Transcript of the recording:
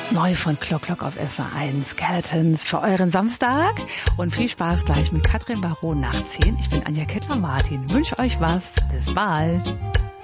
Neu von Clock auf SR1 Skeletons für euren Samstag. Und viel Spaß gleich mit Katrin Baron nach 10. Ich bin Anja Kettler-Martin. Wünsche euch was. Bis bald.